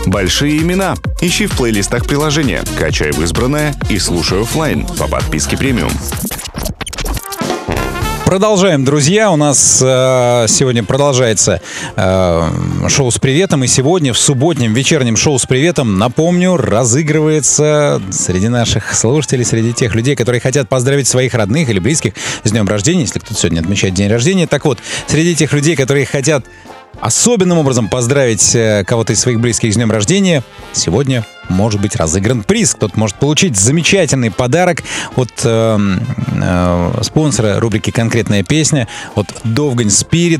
Большие имена. Ищи в плейлистах приложения, качай в избранное и слушай офлайн по подписке премиум. Продолжаем, друзья. У нас сегодня продолжается шоу с приветом. И сегодня в субботнем вечернем шоу с приветом, напомню, разыгрывается среди наших слушателей, среди тех людей, которые хотят поздравить своих родных или близких с днем рождения, если кто-то сегодня отмечает день рождения. Так вот, среди тех людей, которые хотят особенным образом поздравить кого-то из своих близких с днем рождения, сегодня может быть разыгран приз. Кто-то может получить замечательный подарок от спонсора рубрики «Конкретная песня», от Довгань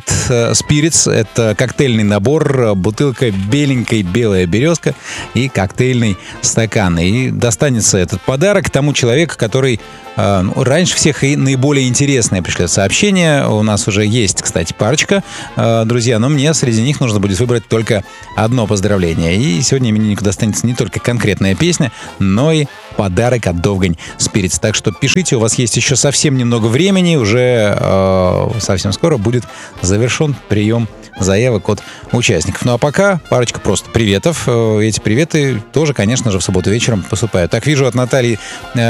Spirits. Это коктейльный набор, бутылка беленькой белая березка и коктейльный стакан. И достанется этот подарок тому человеку, который раньше всех и наиболее интересное пришлет сообщение. У нас уже есть, кстати, парочка, друзья, но мне среди них нужно будет выбрать только одно поздравление. И сегодня имениннику достанется не только конкретная песня, но и подарок от Довгань Spirits. Так что пишите, у вас есть еще совсем немного времени, уже совсем скоро будет завершен прием заявок от участников. Ну а пока парочка просто приветов. Эти приветы тоже, конечно же, в субботу вечером поступают. Так, вижу от Натальи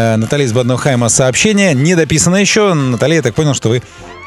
из Баднохайма сообщение. Не дописано еще. Наталья, я так понял, что вы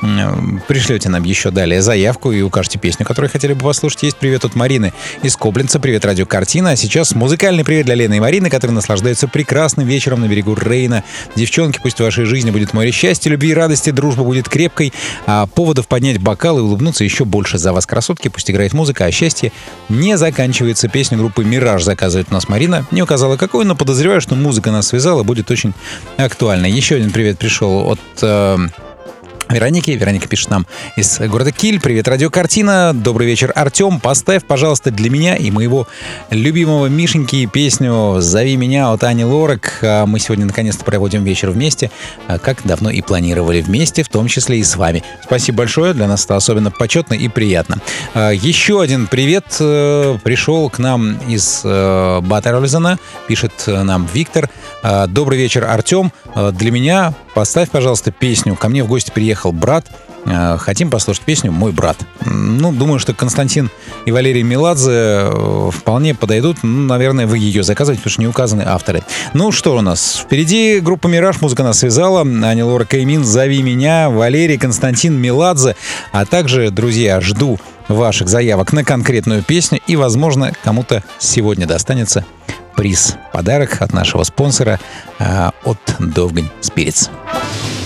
пришлете нам еще далее заявку и укажете песню, которую хотели бы послушать. Есть привет от Марины из Коблинца. Привет, радио «Картина». А сейчас музыкальный привет для Лены и Марины, которые наслаждаются прекрасным вечером на берегу Рейна. Девчонки, пусть в вашей жизни будет море счастья, любви и радости, дружба будет крепкой, а поводов поднять бокал и улыбнуться еще больше. За вас, красотки, пусть играет музыка, а счастье не заканчивается. Песню группы «Мираж» заказывает у нас Марина. Не указала какую, но подозреваю, что музыка нас связала, будет очень актуальна. Еще один привет пришел от Вероники. Вероника пишет нам из города Киль. Привет, радио «Картина». Добрый вечер, Артем. Поставь, пожалуйста, для меня и моего любимого Мишеньки песню «Зови меня» от Ани Лорак. Мы сегодня наконец-то проводим вечер вместе, как давно и планировали вместе, в том числе и с вами. Спасибо большое. Для нас это особенно почетно и приятно. Еще один привет пришел к нам из Баттерользена. Пишет нам Виктор. Добрый вечер, Артем. Для меня поставь, пожалуйста, песню «Ко мне в гости приехал брат». Хотим послушать песню «Мой брат». Ну, думаю, что Константин и Валерий Меладзе вполне подойдут. Ну, наверное, вы ее заказываете, потому что не указаны авторы. Ну, что у нас? Впереди группа «Мираж», музыка нас связала. Ани Лорак, Эймин, «Зови меня», Валерий, Константин, Меладзе. А также, друзья, жду ваших заявок на конкретную песню. И, возможно, кому-то сегодня достанется приз. Подарок от нашего спонсора, от Довгань Spirits.